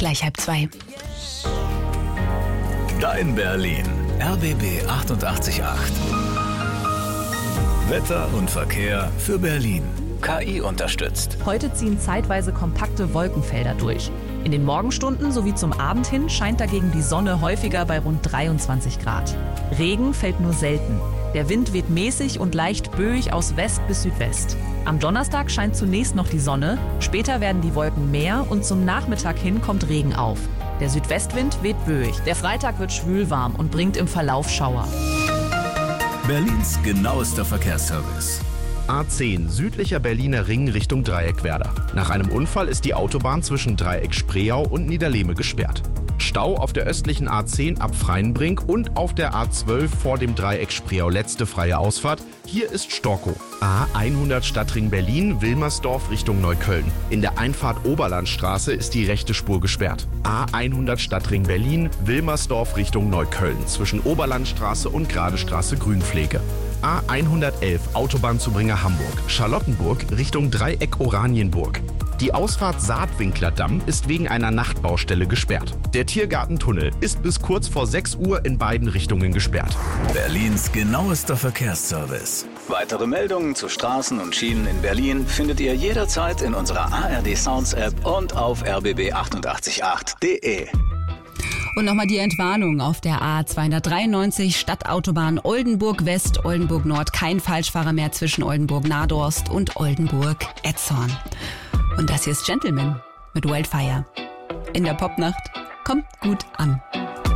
gleich 1:30. Dein Berlin. RBB 88.8. Wetter und Verkehr für Berlin. KI unterstützt. Heute ziehen zeitweise kompakte Wolkenfelder durch. In den Morgenstunden sowie zum Abend hin scheint dagegen die Sonne häufiger bei rund 23 Grad. Regen fällt nur selten. Der Wind weht mäßig und leicht böig aus West bis Südwest. Am Donnerstag scheint zunächst noch die Sonne, später werden die Wolken mehr und zum Nachmittag hin kommt Regen auf. Der Südwestwind weht böig. Der Freitag wird schwülwarm und bringt im Verlauf Schauer. Berlins genauester Verkehrsservice. A10, südlicher Berliner Ring Richtung Dreieckwerder. Nach einem Unfall ist die Autobahn zwischen Dreieck Spreeau und Niederlehme gesperrt. Stau auf der östlichen A10 ab Freienbrink und auf der A12 vor dem Dreieck Spreeau letzte freie Ausfahrt. Hier ist Storkow. A100 Stadtring Berlin, Wilmersdorf Richtung Neukölln. In der Einfahrt Oberlandstraße ist die rechte Spur gesperrt. A100 Stadtring Berlin, Wilmersdorf Richtung Neukölln zwischen Oberlandstraße und Gradestraße Grünpflege. A111 Autobahnzubringer Hamburg, Charlottenburg Richtung Dreieck Oranienburg. Die Ausfahrt Saatwinkler-Damm ist wegen einer Nachtbaustelle gesperrt. Der Tiergartentunnel ist bis kurz vor 6 Uhr in beiden Richtungen gesperrt. Berlins genauester Verkehrsservice. Weitere Meldungen zu Straßen und Schienen in Berlin findet ihr jederzeit in unserer ARD Sounds App und auf rbb888.de. Und nochmal die Entwarnung auf der A293 Stadtautobahn Oldenburg West, Oldenburg Nord. Kein Falschfahrer mehr zwischen Oldenburg-Nahdorst und Oldenburg-Etzhorn. Und das hier ist Gentleman mit Wildfire. In der Popnacht kommt gut an.